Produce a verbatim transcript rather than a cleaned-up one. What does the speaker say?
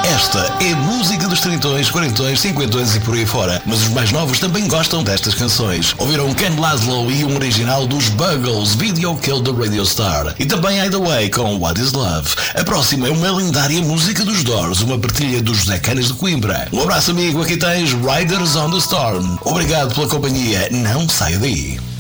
Esta é música dos trintões, quarentões, cinquentões e por aí fora, mas os mais novos também gostam destas canções. Ouviram Ken Laszlo e um original dos Buggles, Video Kill the Radio Star, e também Either Way com What Is Love. A próxima é uma lendária música dos Doors, uma partilha dos José Canas de Coimbra. Um abraço amigo, aqui tens Riders on the Storm. Obrigado pela companhia, não saia daí.